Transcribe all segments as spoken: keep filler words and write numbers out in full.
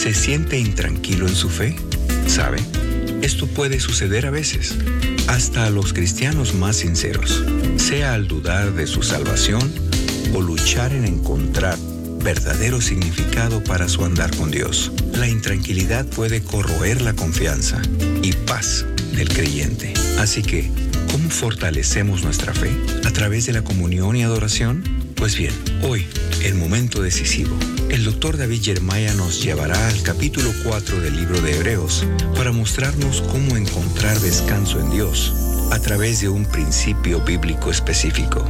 ¿Se siente intranquilo en su fe? ¿Sabe? Esto puede suceder a veces, hasta a los cristianos más sinceros, sea al dudar de su salvación o luchar en encontrar verdadero significado para su andar con Dios. La intranquilidad puede corroer la confianza y paz del creyente. Así que, ¿cómo fortalecemos nuestra fe? ¿A través de la comunión y adoración? Pues bien, hoy, el momento decisivo. El doctor David Jeremiah nos llevará al capítulo cuatro del libro de Hebreos para mostrarnos cómo encontrar descanso en Dios a través de un principio bíblico específico.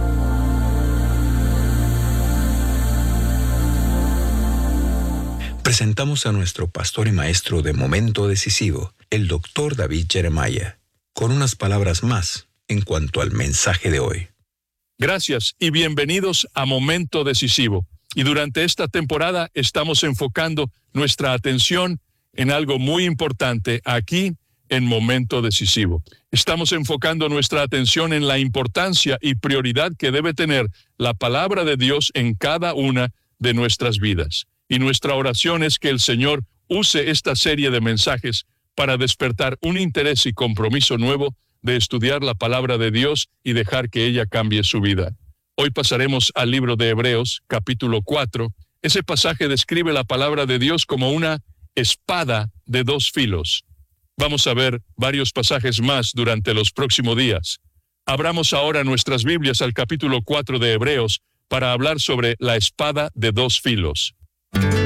Presentamos a nuestro pastor y maestro de momento decisivo, el doctor David Jeremiah, con unas palabras más en cuanto al mensaje de hoy. Gracias y bienvenidos a Momento Decisivo. Y durante esta temporada estamos enfocando nuestra atención en algo muy importante aquí en Momento Decisivo. Estamos enfocando nuestra atención en la importancia y prioridad que debe tener la palabra de Dios en cada una de nuestras vidas. Y nuestra oración es que el Señor use esta serie de mensajes para despertar un interés y compromiso nuevo de estudiar la palabra de Dios y dejar que ella cambie su vida. Hoy pasaremos al libro de Hebreos, capítulo cuatro. Ese pasaje describe la palabra de Dios como una espada de dos filos. Vamos a ver varios pasajes más durante los próximos días. Abramos ahora nuestras Biblias al capítulo cuatro de Hebreos para hablar sobre la espada de dos filos.